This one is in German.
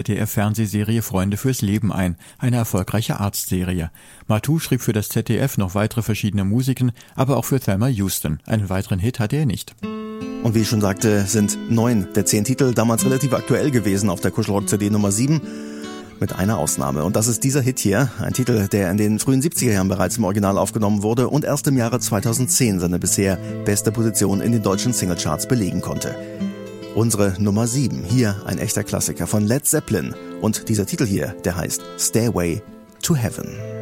ZDF-Fernsehserie Freunde fürs Leben ein, eine erfolgreiche Arztserie. Martou schrieb für das ZDF noch weitere verschiedene Musiken, aber auch für Thelma Houston. Einen weiteren Hit hatte er nicht. Und wie ich schon sagte, sind 9 der 10 Titel damals relativ aktuell gewesen auf der Kuschelrock-CD Nummer 7. Mit einer Ausnahme. Und das ist dieser Hit hier. Ein Titel, der in den frühen 70er Jahren bereits im Original aufgenommen wurde und erst im Jahre 2010 seine bisher beste Position in den deutschen Singlecharts belegen konnte. Unsere Nummer 7. Hier ein echter Klassiker von Led Zeppelin. Und dieser Titel hier, der heißt Stairway to Heaven.